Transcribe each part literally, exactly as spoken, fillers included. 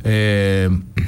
Ε,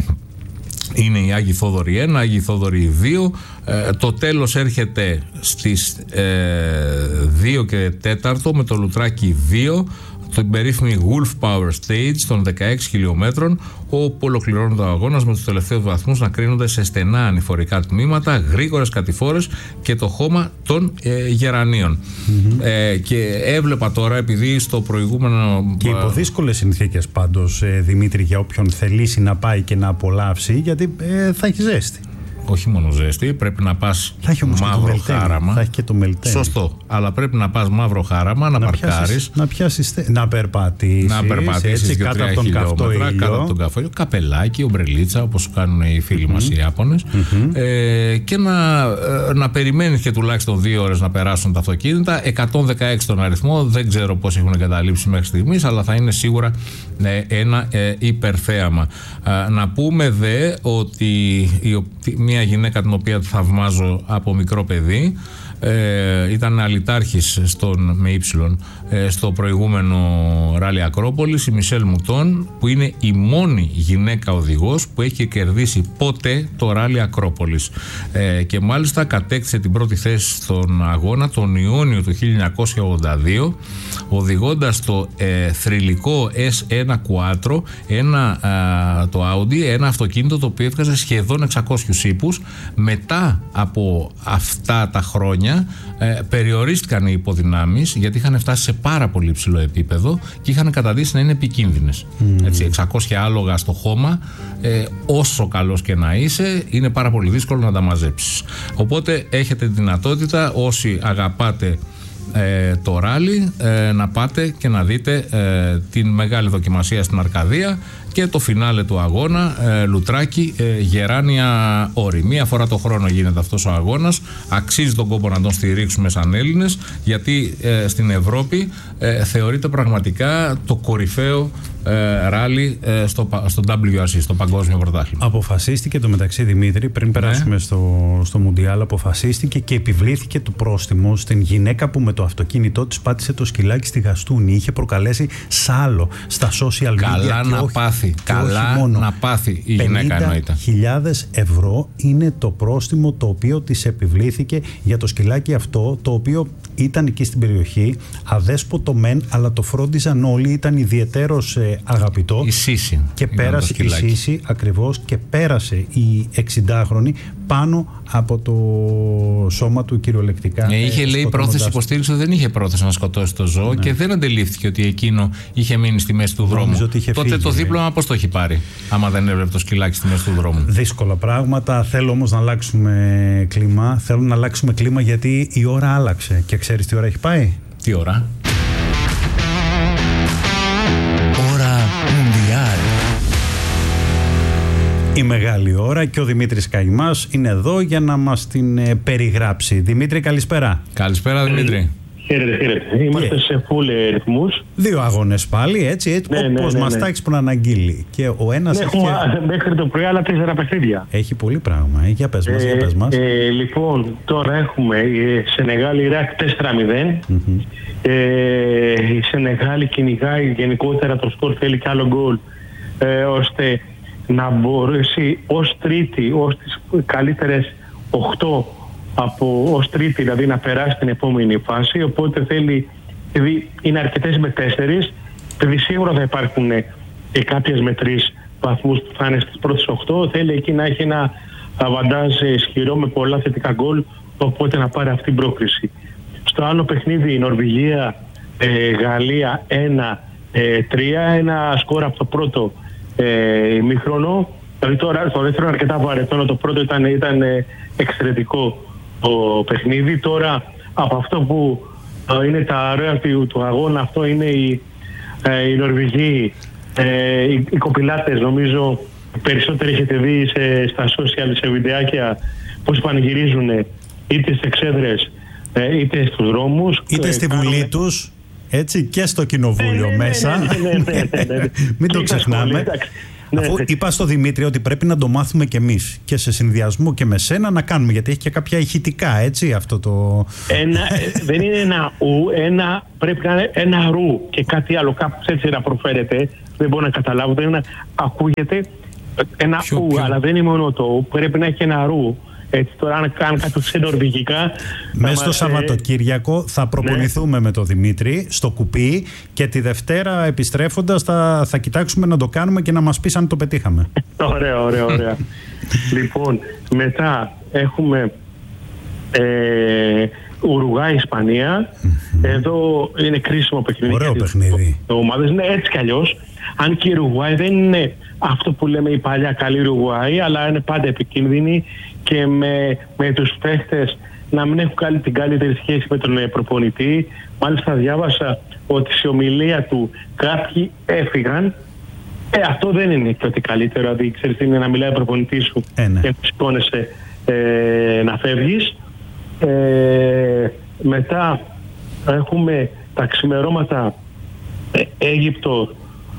είναι η Άγιοι Θόδωροι ένα, Άγιοι Θόδωροι δύο. Ε, το τέλος έρχεται στις ε, δύο και τέταρτο με το Λουτράκι δύο, την περίφημη Wolf Power Stage των δεκαέξι χιλιόμετρων, όπου ολοκληρώνεται ο αγώνας με τους τελευταίους βαθμούς να κρίνονται σε στενά ανηφορικά τμήματα, γρήγορες κατηφόρες και το χώμα των ε, γερανίων. Mm-hmm. Ε, και έβλεπα τώρα, επειδή στο προηγούμενο... Και υπό δύσκολες συνθήκες πάντως, ε, Δημήτρη, για όποιον θελήσει να πάει και να απολαύσει, γιατί ε, θα έχει ζέστη. Όχι μόνο ζέστη, πρέπει να πας μαύρο χάραμα. Θα έχει και το μελτέμι. Σωστό. Αλλά πρέπει να πας μαύρο χάραμα, να, να παρκάρεις. Να πιάσεις, να περπατήσεις. Να περπατήσεις κάτω από τον καυτό ήλιο. Κάτω από τον καυτό ήλιο. Καπελάκι, ομπρελίτσα, όπως κάνουν οι φίλοι mm-hmm. μας οι Ιάπωνες. Mm-hmm. Ε, και να, να περιμένεις και τουλάχιστον δύο ώρες να περάσουν τα αυτοκίνητα. εκατόν δεκαέξι τον αριθμό. Δεν ξέρω πώς έχουν καταλήψει μέχρι στιγμής, αλλά θα είναι σίγουρα ε, ένα ε, υπερθέαμα. Ε, να πούμε δε ότι η, μια γυναίκα την οποία θαυμάζω από μικρό παιδί, ε, ήταν αλυτάρχης στον, με ύψιλον ε, στο προηγούμενο ράλι Ακρόπολης, η Μισελ Μουτών, που είναι η μόνη γυναίκα οδηγός που έχει κερδίσει ποτέ το ράλι Ακρόπολης, ε, και μάλιστα κατέκτησε την πρώτη θέση στον αγώνα τον Ιούνιο του χίλια εννιακόσια ογδόντα δύο, οδηγώντας το ε, θρυλικό ες ένα Quattro, ένα, α, το Audi, ένα αυτοκίνητο το οποίο έβγαζε σχεδόν εξακόσιους ύπους. Μετά από αυτά τα χρόνια Ε, περιορίστηκαν οι υποδυνάμεις, γιατί είχαν φτάσει σε πάρα πολύ υψηλό επίπεδο και είχαν καταδείξει να είναι επικίνδυνες. Mm. Έτσι, εξακόσια άλογα στο χώμα, ε, όσο καλός και να είσαι, είναι πάρα πολύ δύσκολο να τα μαζέψεις. Οπότε έχετε τη δυνατότητα, όσοι αγαπάτε ε, το ράλι, ε, να πάτε και να δείτε ε, την μεγάλη δοκιμασία στην Αρκαδία και το φινάλε του αγώνα, ε, Λουτράκι, ε, Γεράνια Όρη. Μία φορά το χρόνο γίνεται αυτός ο αγώνας. Αξίζει τον κόπο να τον στηρίξουμε σαν Έλληνες, γιατί ε, στην Ευρώπη ε, θεωρείται πραγματικά το κορυφαίο ε, ράλι ε, στο, στο ντάμπλιου αρ σι, στο Παγκόσμιο Πρωτάθλημα. Αποφασίστηκε το μεταξύ, Δημήτρη, πριν περάσουμε ναι. στο, στο Μουντιάλ, αποφασίστηκε και επιβλήθηκε το πρόστιμο στην γυναίκα που με το αυτοκίνητό της πάτησε το σκυλάκι στη Γαστούνη. Είχε προκαλέσει σάλο στα social media. Καλά να όχι, πάθει. Καλά να πάθει η γυναίκα, εννοείται. πενήντα χιλιάδες ευρώ είναι το πρόστιμο το οποίο της επιβλήθηκε για το σκυλάκι αυτό, το οποίο ήταν εκεί στην περιοχή, αδέσποτο μεν, αλλά το φρόντιζαν όλοι, ήταν ιδιαιτέρως ε, αγαπητό. Η Σύση. Και πέρασε η Σύση, ακριβώς, και πέρασε η εξηντάχρονη πάνω από το σώμα του κυριολεκτικά. Ε, είχε, λέει, πρόθεση υποστήριξη, δεν είχε πρόθεση να σκοτώσει το ζώο, ναι. και δεν αντιλήφθηκε ότι εκείνο είχε μείνει στη μέση του δρόμου. Τότε φύγει, το δίπλωμα πώς το έχει πάρει, άμα δεν έβλεπε το σκυλάκι στη μέση του δρόμου. Δύσκολα πράγματα. Θέλω όμως να αλλάξουμε κλίμα. Θέλω να αλλάξουμε κλίμα γιατί η ώρα άλλαξε. Και ξέρεις τι ώρα έχει πάει? Τι ώρα? Ώρα Μουντιάλ. Η μεγάλη ώρα, και ο Δημήτρης Καϊμάς είναι εδώ για να μας την ε, περιγράψει. Δημήτρη, καλησπέρα. Καλησπέρα, Δημήτρη. Χαίρετε, χαίρετε. Είμαστε yeah. σε full ρυθμούς. Δύο αγώνες πάλι, έτσι, έτσι ναι, όπως ναι, ναι, μας ναι. τα έχεις προαναγγείλει. Και ο ένας ναι, έχει... έχουμε μέχρι το πρωί άλλα τέσσερα παιχνίδια. Έχει πολύ πράγμα. Ε, για πες μας, ε, για πες μας. Ε, λοιπόν, τώρα έχουμε Σενεγάλη Ιράκ τέσσερα μηδέν. Mm-hmm. Ε, η Σενεγάλη κυνηγάει γενικότερα το σκορ, θέλει κι άλλο γκολ, ε, ώστε να μπορέσει ως τρίτη, ως τις καλύτερες οχτώ από ως τρίτη, δηλαδή να περάσει την επόμενη φάση. Οπότε θέλει, δηλαδή είναι αρκετές με τέσσερις, δηλαδή σίγουρα θα υπάρχουν και κάποιες με τρεις βαθμούς που θα είναι στις πρώτες οχτώ. Θέλει εκεί να έχει ένα αβαντάζ ισχυρό με πολλά θετικά γκολ, οπότε να πάρει αυτή την πρόκριση. Στο άλλο παιχνίδι η Νορβηγία ε, Γαλλία ένα τρία, ένα σκορ από το πρώτο ε, ημίχρονο. Δηλαδή τώρα το δεύτερο είναι αρκετά βαρετό, το πρώτο ήταν, ήταν εξαιρετικό το παιχνίδι. Τώρα από αυτό που ε, είναι τα ωραία του, του αγώνα, αυτό είναι η, ε, οι Νορβηγοί, ε, οι, οι κοπηλάτες, νομίζω περισσότεροι έχετε δει σε, στα social, σε βιντεάκια, πώς πανηγυρίζουν είτε στις εξέδρες ε, είτε στους δρόμους, είτε στη Βουλή κάνουμε... τους, έτσι, και στο κοινοβούλιο ναι, μέσα. Ναι, ναι, ναι, ναι, ναι, ναι. Μην το ξεχνάμε. Ναι, Αφού ναι. είπα στο Δημήτρη ότι πρέπει να το μάθουμε κι εμείς και σε συνδυασμό και με σένα να κάνουμε, γιατί έχει και κάποια ηχητικά, έτσι, αυτό το... Ένα, δεν είναι ένα ου, ένα, πρέπει να είναι ένα ρου και κάτι άλλο, κάπως έτσι να προφέρεται. δεν μπορώ να καταλάβω. Δεν είναι, ακούγεται ένα ποιο, ου, ποιο? αλλά δεν είναι μόνο το ου, πρέπει να έχει ένα ρου. Έτσι, τώρα, αν κάνω κάτι σε νορβηγικά. Μέσα στο Σαββατοκύριακο θα προπονηθούμε ναι. με τον Δημήτρη στο κουπί και τη Δευτέρα επιστρέφοντας θα, θα κοιτάξουμε να το κάνουμε και να μας πεις αν το πετύχαμε. Ωραία, ωραία, ωραία. Λοιπόν, μετά έχουμε ε, Ουρουγάη, Ισπανία. Mm-hmm. Εδώ είναι κρίσιμο παιχνίδι. Ωραίο παιχνίδι. Το, το ομάδες είναι έτσι κι αλλιώς. Αν και η Ουρουγάη δεν είναι αυτό που λέμε η παλιά καλή Ουρουγάη, αλλά είναι πάντα επικίνδυνη και με, με τους παίχτες να μην έχουν κάνει την καλύτερη σχέση με τον προπονητή. Μάλιστα διάβασα ότι σε ομιλία του κάποιοι έφυγαν. Ε, αυτό δεν είναι και ότι καλύτερο. Δηλαδή, ξέρεις τι είναι να μιλάει ο προπονητής σου ε, ναι. και να σηκώνεσαι ε, να φεύγεις. Ε, μετά έχουμε τα ξημερώματα ε, Αίγυπτο,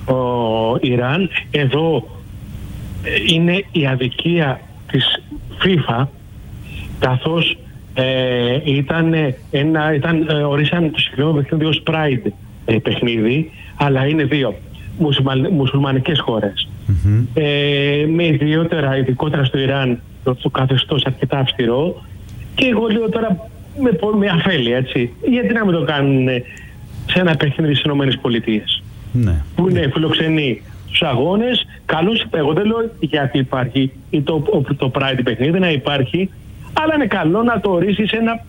ο, Ιράν. Εδώ ε, είναι η αδικία της FIFA, καθώς ε, ήταν ένα, ήταν, ε, ορίσαν το συγκεκριμένο παιχνίδι ως Pride ε, παιχνίδι, αλλά είναι δύο μουσουλμα, μουσουλμανικές χώρες. Mm-hmm. Ε, με ιδιότερα, ειδικότερα στο Ιράν, το, το καθεστώς αρκετά αυστηρό, και εγώ λέω τώρα με, με αφέλεια, έτσι, γιατί να μην το κάνουν σε ένα παιχνίδι στις Ηνωμένες Πολιτείες, ναι. που είναι φιλοξενεί τους αγώνες. Καλώς, εγώ δεν λέω γιατί υπάρχει το, το Pride παιχνίδι να υπάρχει, αλλά είναι καλό να το ορίσεις ένα,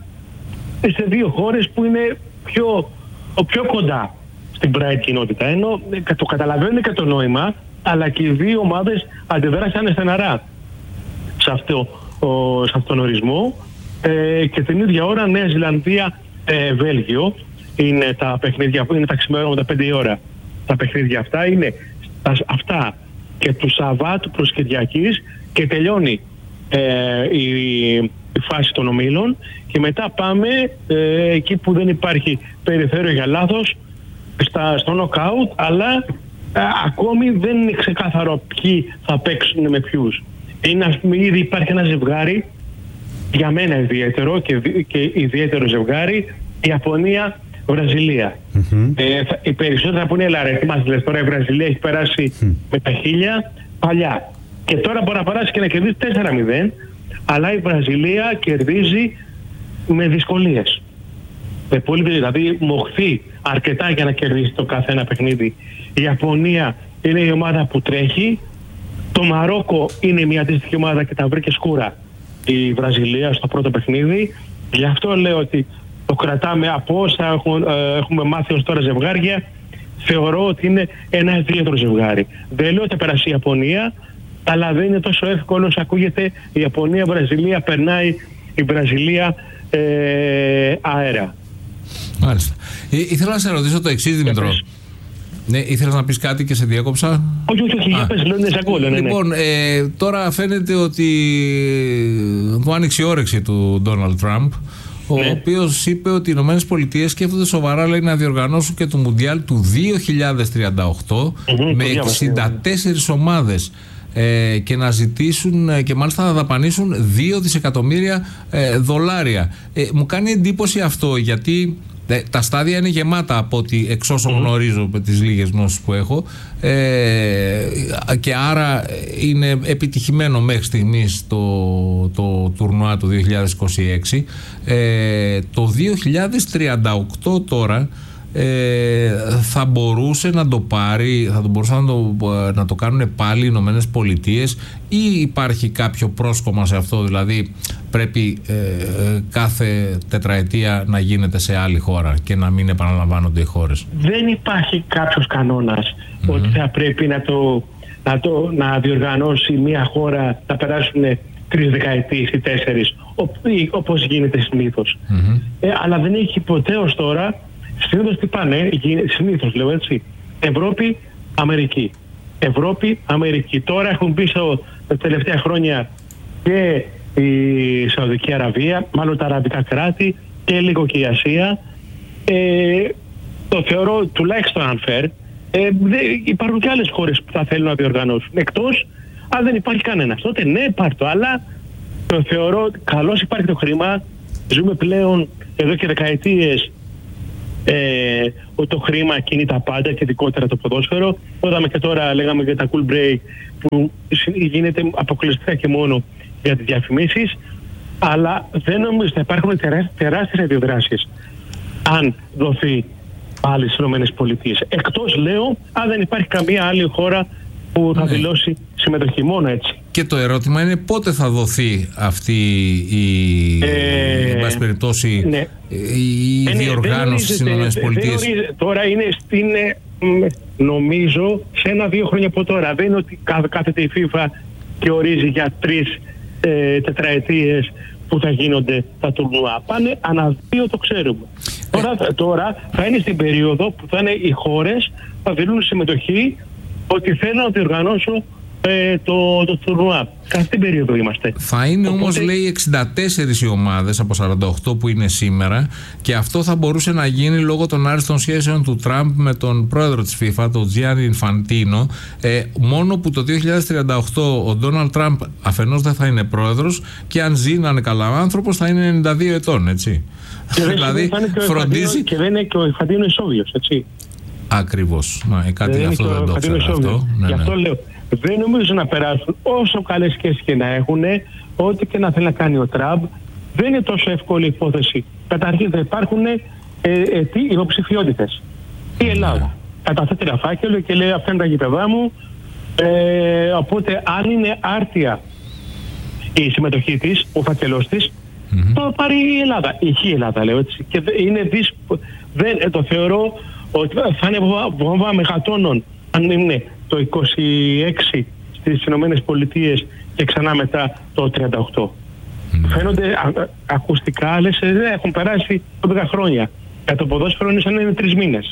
σε δύο χώρες που είναι πιο, πιο κοντά στην Pride κοινότητα. Ενώ το καταλαβαίνουν και το νόημα, αλλά και οι δύο ομάδες αντιδράσαν στεναρά σε, αυτό, ο, σε αυτόν τον ορισμό. Ε, και την ίδια ώρα Νέα Ζηλανδία, ε, Βέλγιο είναι τα παιχνίδια που είναι τα ξημερώματα πέντε η ώρα. Τα παιχνίδια αυτά είναι τα, αυτά και του Σαββάτου προς Κυριακής, και τελειώνει ε, η, η φάση των ομίλων, και μετά πάμε ε, εκεί που δεν υπάρχει περιθώριο για λάθος, στα, στο νοκάουτ, αλλά ε, ακόμη δεν είναι ξεκάθαρο ποιοι θα παίξουν με ποιους. Είναι, ας πούμε, ήδη υπάρχει ένα ζευγάρι για μένα ιδιαίτερο και, και ιδιαίτερο ζευγάρι, Ιαπωνία, Βραζιλία. Mm-hmm. Ε, θα, οι περισσότεροι από είναι ελάρε. Μας τώρα η Βραζιλία έχει περάσει mm. με τα χίλια παλιά. Και τώρα μπορεί να περάσει και να κερδίσει τέσσερα μηδέν, αλλά η Βραζιλία κερδίζει με δυσκολίες. Με πολύ, δηλαδή μοχθεί αρκετά για να κερδίσει το κάθε ένα παιχνίδι. Η Ιαπωνία είναι η ομάδα που τρέχει. Το Μαρόκο είναι μια αντίστοιχη ομάδα και τα βρήκε σκούρα η Βραζιλία στο πρώτο παιχνίδι. Γι' αυτό λέω ότι το κρατάμε από όσα έχουμε, ε, έχουμε μάθει ως τώρα ζευγάρια. Θεωρώ ότι είναι ένα ιδιαίτερο ζευγάρι. Δεν λέω ότι θα περάσει η Ιαπωνία, αλλά δεν είναι τόσο εύκολο όσο ακούγεται. Η Ιαπωνία-Βραζιλία περνάει η Βραζιλία ε, αέρα. Μάλιστα. Ε, ήθελα να σε ρωτήσω το εξής, Δημητρό. Ναι, ήθελες να πεις κάτι και σε διέκοψα. Όχι, όχι, όχι, για πες, λέω, ναι, σε ακούω, ναι, ναι. Λοιπόν, ε, τώρα φαίνεται ότι του άνοιξε η όρεξη του Ντόναλντ Τραμπ, ο ναι. οποίος είπε ότι οι Ηνωμένες Πολιτείες σκέφτονται σοβαρά, λέει, να διοργανώσουν και το Μουντιάλ του δύο χιλιάδες τριάντα οκτώ mm-hmm, με εξήντα τέσσερις ομάδες ε, και να ζητήσουν και μάλιστα να δαπανίσουν δύο δισεκατομμύρια ε, δολάρια. Ε, μου κάνει εντύπωση αυτό, γιατί τα στάδια είναι γεμάτα από ότι εξ όσων mm. γνωρίζω με τις λίγες γνώσεις που έχω, ε, και άρα είναι επιτυχημένο μέχρι στιγμής το, το τουρνουά του δύο χιλιάδες είκοσι έξι. Ε, το δύο χιλιάδες τριάντα οκτώ τώρα ε, θα μπορούσε να το πάρει, θα μπορούσαν να το, να το κάνουν πάλι οι Ηνωμένες Πολιτείες, ή υπάρχει κάποιο πρόσκομα σε αυτό, δηλαδή πρέπει ε, κάθε τετραετία να γίνεται σε άλλη χώρα και να μην επαναλαμβάνονται οι χώρες? Δεν υπάρχει κάποιος κανόνας mm-hmm. ότι θα πρέπει να το, να το να διοργανώσει μια χώρα, θα περάσουν τρεις δεκαετίες ή τέσσερις, όπως γίνεται συνήθως. Mm-hmm. Ε, αλλά δεν έχει ποτέ ως τώρα. Συνήθως τι πάνε, συνήθως λέω έτσι, Ευρώπη, Αμερική. Ευρώπη, Αμερική. Τώρα έχουν πίσω τα τελευταία χρόνια και η Σαουδική Αραβία, μάλλον τα αραβικά κράτη, και λίγο και η Ασία. Ε, το θεωρώ τουλάχιστον unfair. Ε, δε, υπάρχουν και άλλες χώρες που θα θέλουν να διοργανώσουν. Εκτός, αν δεν υπάρχει κανένας, τότε ναι, υπάρχει το, αλλά το θεωρώ καλώς, υπάρχει το χρήμα. Ζούμε πλέον εδώ και δεκαετίες ε, το χρήμα κινεί τα πάντα και ειδικότερα το ποδόσφαιρο. Το είδαμε και τώρα, λέγαμε για τα cool break που γίνεται αποκλειστικά και μόνο για τις διαφημίσεις, αλλά δεν νομίζω θα υπάρχουν τεράστιες αντιδράσεις αν δοθεί πάλι στις ΗΠΑ. Εκτός, λέω, αν δεν υπάρχει καμία άλλη χώρα που θα ναι. δηλώσει συμμετοχή, μόνο έτσι. Και το ερώτημα είναι πότε θα δοθεί αυτή η, ε, εν πάση περιπτώσει, ναι. η ε, διοργάνωση στις ΗΠΑ. Τώρα είναι στην, νομίζω, σε ένα-δύο χρόνια από τώρα. Δεν είναι ότι κάθεται η FIFA και ορίζει για τρεις ε, τετραετίες που θα γίνονται τα τουρνουά. Πάνε ανά δύο, το ξέρουμε. Ε. Τώρα, τώρα θα είναι στην περίοδο που θα είναι οι χώρες θα δηλούν συμμετοχή ότι θέλω να διοργανώσω ε, το, το τουρνουά. Κάθε την περίοδο είμαστε. Θα είναι Οπότε... όμως, λέει, εξήντα τέσσερις οι ομάδες από σαράντα οκτώ που είναι σήμερα, και αυτό θα μπορούσε να γίνει λόγω των άριστων σχέσεων του Τραμπ με τον πρόεδρο της FIFA, τον Τζιάννι Ινφαντίνο, ε, μόνο που το δύο χιλιάδες τριάντα οκτώ ο Ντόναλντ Τραμπ αφενός δεν θα είναι πρόεδρος και αν ζει να είναι καλά άνθρωπος θα είναι ενενήντα δύο ετών, έτσι. Και δηλαδή φροντίζει... Και δεν είναι και ο Ινφαντίνο ισόβιος, έτσι. Ακριβώς. Να, κάτι γι' αυτό δεν το ξέρω αυτό. Ναι, γι' αυτό ναι. λέω. Δεν νομίζω να περάσουν όσο καλές σχέσεις και να έχουν, ό,τι και να θέλει να κάνει ο Τραμπ, δεν είναι τόσο εύκολη υπόθεση. Καταρχήν θα υπάρχουν ε, ε, τι υποψηφιότητες. Η Ελλάδα ναι. καταθέτει ένα φάκελο και λέει αυτά είναι τα γήπεδά μου. Ε, οπότε αν είναι άρτια η συμμετοχή της, ο φάκελός της, mm-hmm. το πάρει η Ελλάδα. Η Ελλάδα, λέω έτσι. Και είναι δύσκολο. Δεν το θεωρώ ότι θα είναι βόμβα μεγατόνων αν είναι το είκοσι έξι στις Ηνωμένες Πολιτείες και ξανά μετά το τριάντα οκτώ. Mm. Φαίνονται α, ακουστικά, λες, έχουν περάσει δώδεκα χρόνια. Για το ποδόσφαιρο είναι σαν να είναι τρεις μήνες.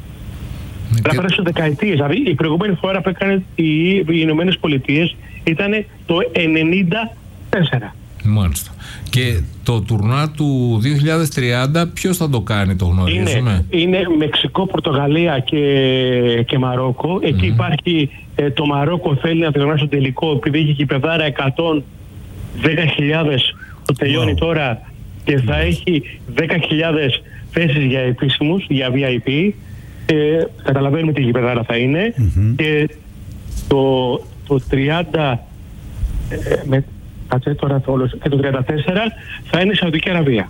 Mm. Θα περάσουν δεκαετίες. Δηλαδή η προηγούμενη φορά που έκανε οι, οι Ηνωμένες Πολιτείες ήταν το ενενήντα τέσσερα. Μάλιστα. Και το τουρνά του δύο χιλιάδες τριάντα ποιος θα το κάνει, το γνωρίζουμε? Είναι, είναι Μεξικό, Πορτογαλία και, και Μαρόκο. Εκεί mm. υπάρχει ε, το Μαρόκο θέλει να διοργανώσει το τελικό επειδή έχει κυπεδάρα εκατόν δέκα χιλιάδες που τελειώνει wow. τώρα και θα mm. έχει δέκα χιλιάδες θέσεις για επίσημους, για βι άι πι. Ε, καταλαβαίνουμε τι κυπεδάρα θα είναι. Mm-hmm. Και το, το τριάντα ε, με, Κάτσε τώρα το όλο και το τριάντα τέσσερα θα είναι η Σαουδική Αραβία.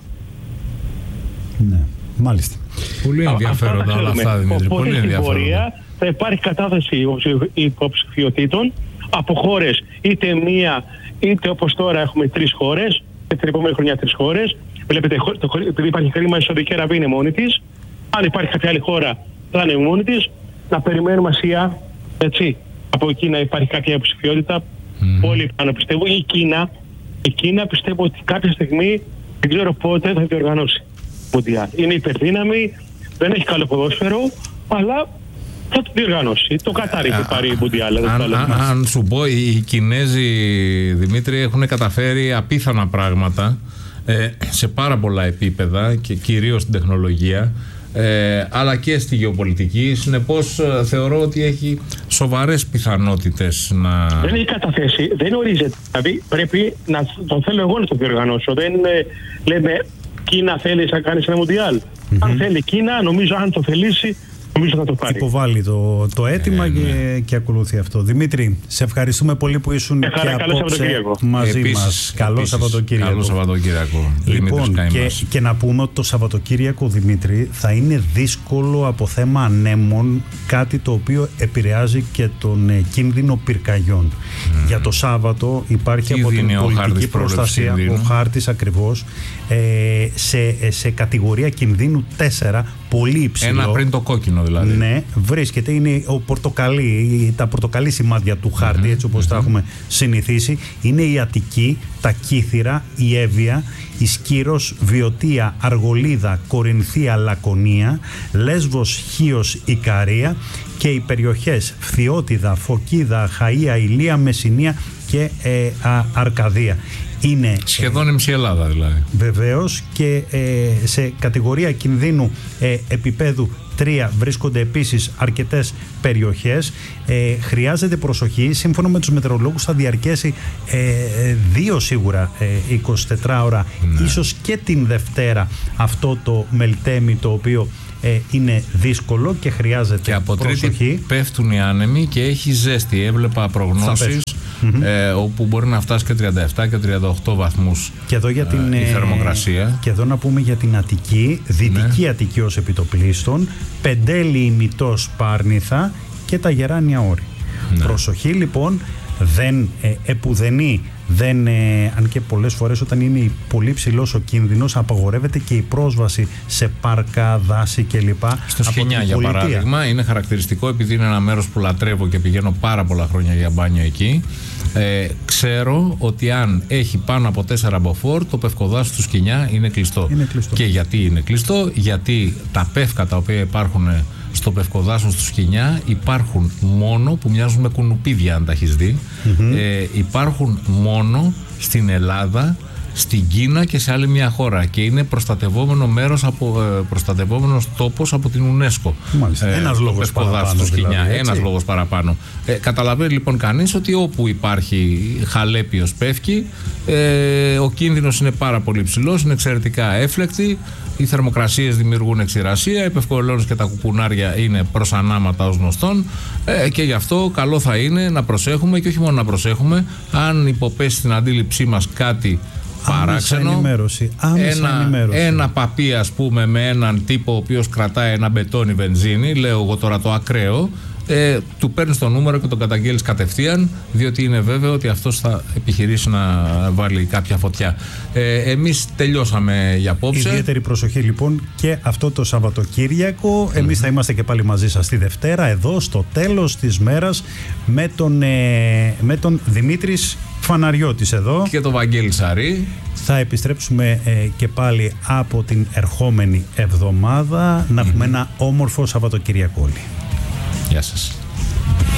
Ναι, μάλιστα. Πολύ ενδιαφέροντα όλα αυτά, Δημήτρη. Πολύ ενδιαφέροντα. Θα υπάρχει κατάθεση υποψηφιωτήτων από χώρες, είτε μία, είτε όπως τώρα έχουμε τρεις χώρες, και την επόμενη χρονιά τρεις χώρες. Βλέπετε, επειδή υπάρχει χρήμα, η Σαουδική Αραβία είναι μόνη της. Αν υπάρχει κάποια άλλη χώρα, θα είναι μόνη της. Να περιμένουμε Ασία, έτσι. Από εκεί να υπάρχει κάποια υποψηφιότητα. Mm-hmm. Όλοι πάνω πιστεύω. Η Κίνα, η Κίνα πιστεύω ότι κάποια στιγμή δεν ξέρω πότε θα διοργανώσει Μουντιάλ. Είναι υπερδύναμη, δεν έχει καλό ποδόσφαιρο, αλλά θα το διοργανώσει. Το Κατάρι θα πάρει Μουντιάλ. Αν σου πω, οι Κινέζοι, Δημήτρη, έχουν καταφέρει απίθανα πράγματα ε, σε πάρα πολλά επίπεδα και κυρίως στην τεχνολογία. Ε, αλλά και στη γεωπολιτική. Συνεπώς θεωρώ ότι έχει σοβαρές πιθανότητες να... Δεν έχει καταθέσει, δεν ορίζεται. Δηλαδή πρέπει να το θέλω εγώ να το διοργανώσω. Δεν είναι, λέμε, Κίνα θέλει να κάνει ένα Μουντιάλ. Mm-hmm. Αν θέλει Κίνα, νομίζω αν το θελήσει, νομίζω θα το πάρει. Υποβάλλει το, το αίτημα ε, ναι. και, και ακολουθεί αυτό. Δημήτρη, σε ευχαριστούμε πολύ που ήσουν ε, και απόψε μαζί επίσης, μας. Καλό Σαββατοκύριακο. Καλό Σαββατοκύριακο. Λοιπόν, και, και να πούμε ότι το Σαββατοκύριακο, Δημήτρη, θα είναι δύσκολο από θέμα ανέμων, κάτι το οποίο επηρεάζει και τον ε, κίνδυνο πυρκαγιών. Mm. Για το Σάββατο υπάρχει τι από την πολιτική προστασία ο χάρτης ακριβώς ε, σε, σε κατηγορία κινδύνου τέσσερα, πολύ υψηλό. Ένα πριν το κόκκινο δηλαδή. Ναι, βρίσκεται, είναι ο πορτοκαλί, τα πορτοκαλί σημάδια του χάρτη, mm-hmm. έτσι όπως mm-hmm. τα έχουμε συνηθίσει. Είναι η Αττική, τα Κύθυρα, η Εύβοια, η Σκύρος, Βιωτία, Αργολίδα, Κορινθία, Λακωνία, Λέσβος, Χίος, Ικαρία και οι περιοχές Φθιώτιδα, Φωκίδα, Χαΐα, Ηλία, Μεσσηνία και ε, α, Αρκαδία. Είναι, σχεδόν η μισή Ελλάδα δηλαδή. Βεβαίως, και ε, σε κατηγορία κινδύνου ε, επίπεδου τρία βρίσκονται επίσης αρκετές περιοχές. Ε, χρειάζεται προσοχή. Σύμφωνα με τους μετεωρολόγους θα διαρκέσει ε, δύο σίγουρα ε, εικοσιτέσσερις ώρα, ναι. ίσως και την Δευτέρα, αυτό το μελτέμι το οποίο ε, είναι δύσκολο και χρειάζεται και από προσοχή. Τρίτη πέφτουν οι άνεμοι και έχει ζέστη. Έβλεπα προγνώσεις mm-hmm. ε, όπου μπορεί να φτάσει και τριάντα επτά και τριάντα οκτώ βαθμούς και εδώ για την, ε, η θερμοκρασία. Και εδώ να πούμε για την Αττική, Δυτική ναι. Αττική ως επιτοπλίστων, Πεντέλη ημιτός Πάρνηθα και τα Γεράνια Όρη. Ναι. Προσοχή λοιπόν, δεν ε, επουδενή, δεν, ε, αν και πολλές φορές όταν είναι πολύ ψηλός ο κίνδυνος, απαγορεύεται και η πρόσβαση σε πάρκα, δάση κλπ. Στο Σχοινιά για παράδειγμα είναι χαρακτηριστικό, επειδή είναι ένα μέρος που λατρεύω και πηγαίνω πάρα πολλά χρόνια για μπάνιο εκεί. Ε, ξέρω ότι αν έχει πάνω από τέσσερα μποφόρ, το πευκοδάσος του Σχοινιά είναι κλειστό. είναι κλειστό. Και γιατί είναι κλειστό? Γιατί τα πεύκα τα οποία υπάρχουν στο πευκοδάσος του Σχοινιά υπάρχουν μόνο, που μοιάζουν με κουνουπίδια αν τα έχεις δει, mm-hmm. ε, υπάρχουν μόνο στην Ελλάδα, στην Κίνα και σε άλλη μια χώρα, και είναι προστατευόμενο μέρος, από, ε, προστατευόμενος τόπος από την UNESCO. Μάλιστα. Ε, Ένας λόγος παραπάνω. Δηλαδή, Ένας λόγος παραπάνω. Ε, καταλαβαίνει λοιπόν κανείς ότι όπου υπάρχει χαλέπιος πεύκη, ε, ο κίνδυνος είναι πάρα πολύ ψηλός, είναι εξαιρετικά έφλεκτη. Οι θερμοκρασίες δημιουργούν εξηρασία, οι πευκολόνες και τα κουπουνάρια είναι προς ανάματα ως γνωστόν, ε, και γι' αυτό καλό θα είναι να προσέχουμε, και όχι μόνο να προσέχουμε, αν υποπέσει στην αντίληψή μας κάτι παράξενο, ενημέρωση. Ένα, ενημέρωση. ένα παπί ας πούμε με έναν τύπο ο οποίος κρατάει ένα μπετόνι βενζίνη, λέω εγώ τώρα το ακραίο, Ε, του παίρνεις το νούμερο και τον καταγγέλεις κατευθείαν, διότι είναι βέβαιο ότι αυτός θα επιχειρήσει να βάλει κάποια φωτιά. Ε, εμείς τελειώσαμε για απόψε. Ιδιαίτερη προσοχή λοιπόν και αυτό το Σαββατοκύριακο. Mm-hmm. Εμείς θα είμαστε και πάλι μαζί σας τη Δευτέρα, εδώ στο τέλος της μέρας, με τον, ε, με τον Δημήτρης Φαναριώτης εδώ. Και τον Βαγγέλη Σαρή. Θα επιστρέψουμε ε, και πάλι από την ερχόμενη εβδομάδα. Να mm-hmm. πούμε ένα όμορφο Σαββατοκυριακό. Γεια σας.